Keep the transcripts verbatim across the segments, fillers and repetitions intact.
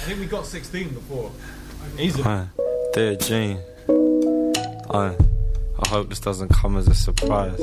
think we got sixteen before. Easy. Uh, dear Jean, uh, I hope this doesn't come as a surprise.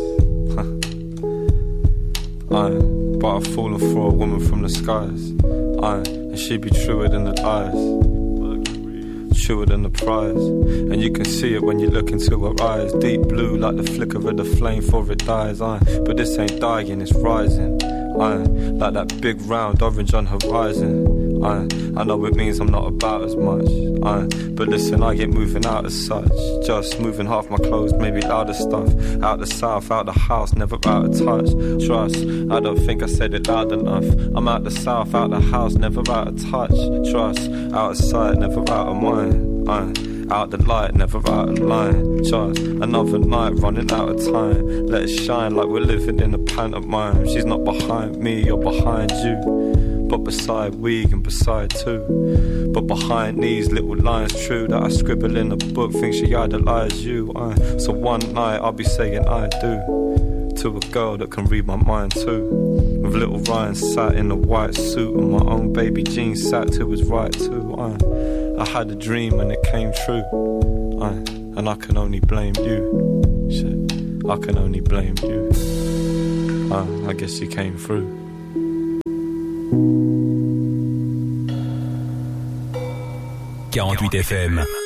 uh, but I've fallen for a woman from the skies. Uh, and she be truer than the lies, truer than the prize. And you can see it when you look into her eyes. Deep blue like the flicker of the flame before it dies. uh, But this ain't dying, it's rising. uh, Like that big round orange on horizon. uh, I know it means I'm not about as much. uh, But listen, I ain't moving out as such. Just moving half my clothes, maybe louder stuff. Out the south, out the house, never out of touch. Trust, I don't think I said it loud enough. I'm out the south, out the house, never out of touch. Trust, out of sight, never out of mind. uh, Out the light, never out of line. Just another night, running out of time. Let it shine like we're living in a pantomime. She's not behind me or behind you, but beside we and beside too. But behind these little lines, true that I scribble in a book, think she idolise you. I, so one night I'll be saying I do to a girl that can read my mind too. With little Ryan sat in a white suit and my own baby Jean sat to his right too. I, I had a dream and it came true. I, and I can only blame you. Shit, I can only blame you. I, I guess you came through. quarante-huit F M.